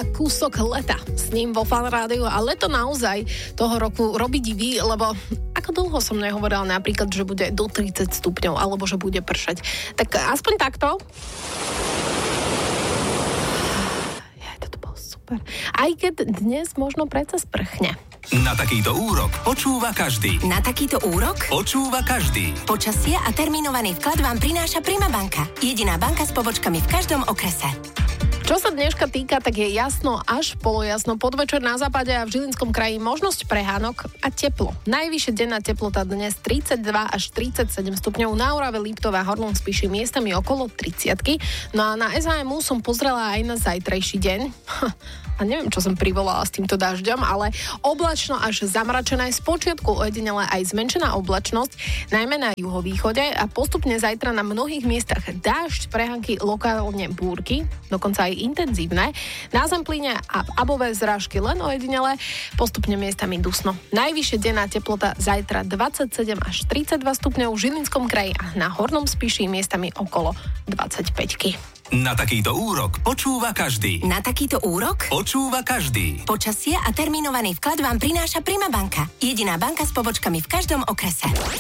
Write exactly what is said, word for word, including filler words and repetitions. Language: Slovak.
a kúsok leta. S ním vo Fan Rádiu a leto naozaj toho roku robí divý, lebo ako dlho som nehovorila napríklad, že bude do tridsať stupňov alebo že bude pršať. Tak aspoň takto. Ja, toto bolo super. Aj keď dnes možno predsa sprchne. Na takýto úrok počúva každý. Na takýto úrok Počúva každý. počasie a termínovaný vklad vám prináša Prima banka. Jediná banka s pobočkami v každom okrese. Čo sa dneška týka, tak je jasno až polojasno. Podvečer na západe a v Žilinskom kraji možnosť prehánok a teplo. Najvyššia denná teplota dnes tridsaťdva až tridsaťsedem stupňov, na Orave, Liptove a Hornom Spiši miestami okolo tridsiatky. No a na es há em ú som pozrela aj na zajtrajší deň. A neviem, čo som privolala s týmto dažďom, ale oblačno až zamračené, spočiatku ojedinele aj zmenšená oblačnosť, najmä na juhovýchode a postupne zajtra na mnohých miestach dážď, prehánky, lokálne búrky, dokonca aj intenzívne. Na Zemplíne a v Abové zrážky len ojedinele, postupne miestami dusno. Najvyššia denná teplota zajtra dvadsaťsedem až tridsaťdva stupňov v Žilinskom kraji a na Hornom Spiši miestami okolo dvadsaťpäťky. Na takýto úrok počúva každý. Na takýto úrok Počúva každý. počasie a termínovaný vklad vám prináša Prima banka. Jediná banka s pobočkami v každom okrese.